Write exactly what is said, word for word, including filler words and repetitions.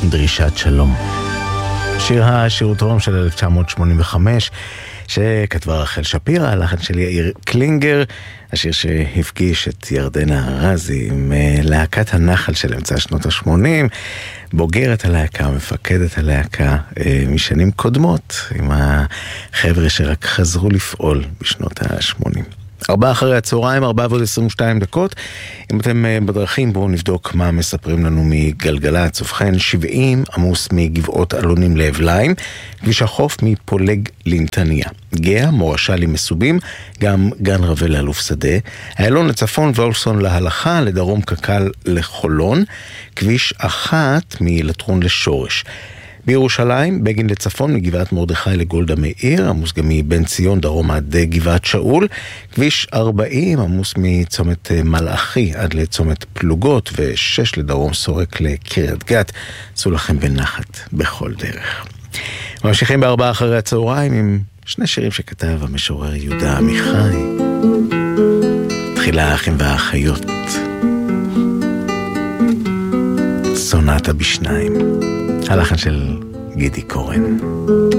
דרישת שלום. שיר השירותון של אלף תשע מאות שמונים וחמש, שכתבה רחל שפירא, הלחן של יאיר קלינגר, השיר שהפגיש את ירדנה ארזי עם להקת הנחל של אמצע שנות ה-שמונים, בוגרת הלהקה, מפקדת הלהקה משנים קודמות, עם החבר'ה שרק חזרו לפעול בשנות ה-שמונים. ארבעה אחרי הצהריים, ארבעה ועוד עשרים ושתיים דקות. אם אתם בדרכים, בואו נבדוק מה מספרים לנו מגלגלצ. ובכן, שבעים עמוס מגבעות אלונים לאבליים, כביש החוף מפולג לנתניה, גאה, מורשה מסובים, גם גן רבל לאלוף שדה, איילון לצפון ואולסון להלכה, לדרום קקל לחולון, כביש אחת מלטרון לשורש. בירושלים, בגין לצפון מגבעת מרדכי לגולדה מאיר, עמוס גם מבן ציון דרום עד גבעת שאול, כביש ארבעים עמוס מצומת מלאכי עד לצומת פלוגות, ושש לדרום סורק לקריית גת. עשו לכם בנחת בכל דרך. ממשיכים בארבעה אחרי הצהריים עם שני שירים שכתב המשורר יהודה עמיחי. תחילה האחים והאחיות, סונטה בשניים, הלחן של גידי קורן.